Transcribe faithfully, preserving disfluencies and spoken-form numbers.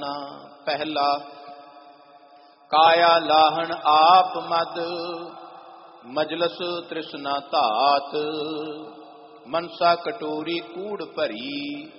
ਪਹਿਲਾ ਕਾਇਆ ਲਾਹਣ ਆਪ ਮਦ, ਮਜਲਸ ਤ੍ਰਿਸ਼ਨਾ ਧਾਤ, ਮਨਸਾ ਕਟੋਰੀ ਕੂੜ ਭਰੀ,